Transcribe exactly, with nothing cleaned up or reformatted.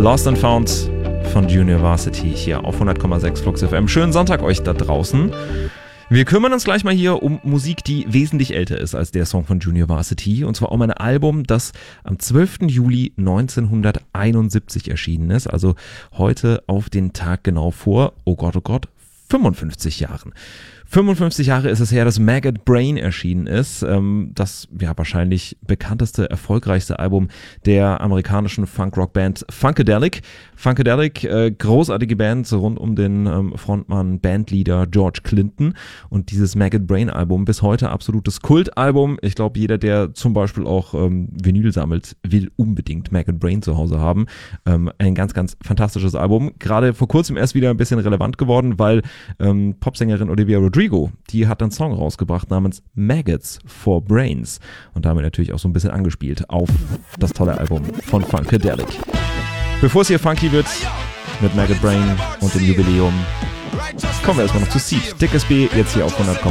Lost and Found von Junior Varsity hier auf hundert Komma sechs Flux F M. Schönen Sonntag euch da draußen. Wir kümmern uns gleich mal hier um Musik, die wesentlich älter ist als der Song von Junior Varsity. Und zwar um ein Album, das am zwölften Juli neunzehnhunderteinundsiebzig erschienen ist. Also heute auf den Tag genau vor, oh Gott, oh Gott, fünfundfünfzig Jahren. fünfundfünfzig Jahre ist es her, dass Maggot Brain erschienen ist. Ähm, das ja wahrscheinlich bekannteste, erfolgreichste Album der amerikanischen Funk-Rock-Band Funkadelic. Funkadelic, äh, großartige Band rund um den ähm, Frontmann, Bandleader George Clinton. Und dieses Maggot Brain Album bis heute absolutes Kultalbum. Ich glaube, jeder, der zum Beispiel auch ähm, Vinyl sammelt, will unbedingt Maggot Brain zu Hause haben. Ähm, ein ganz, ganz fantastisches Album. Gerade vor kurzem erst wieder ein bisschen relevant geworden, weil ähm, Popsängerin Olivia Rodrigo, die hat einen Song rausgebracht namens Maggots for Brains und damit natürlich auch so ein bisschen angespielt auf das tolle Album von Funkadelic. Bevor es hier funky wird mit Maggot Brain und dem Jubiläum, kommen wir erstmal noch zu Seed. Dickes B, jetzt hier auf hundert Komma